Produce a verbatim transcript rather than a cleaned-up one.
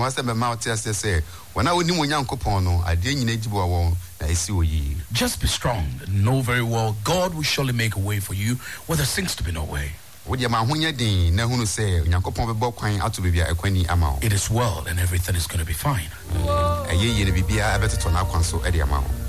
wants to be mounted as they say. When I would know Yankopon, I didn't need to go I see ye. Just be strong. Know very well God will surely make a way for you where there seems to be no way. Would your man when you're dean, no one say, Yankopon be quine out to be a quenny amount. It is well and everything is going to be fine. A year in a B B I better turn out console at the amount.